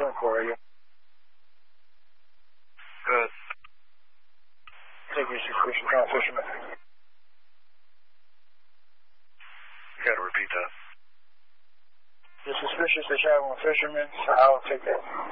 幸福而已。 Good. Take your suspicious on fisherman. You gotta repeat that. You're suspicious of having fishermen, so I'll take that.